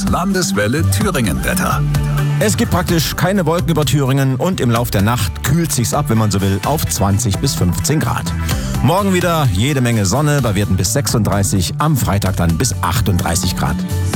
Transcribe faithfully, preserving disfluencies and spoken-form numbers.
Landeswelle Thüringen-Wetter. Es gibt praktisch keine Wolken über Thüringen und im Lauf der Nacht kühlt sich's ab, wenn man so will, auf zwanzig bis fünfzehn Grad. Morgen wieder jede Menge Sonne bei Werten bis sechsunddreißig, am Freitag dann bis achtunddreißig Grad.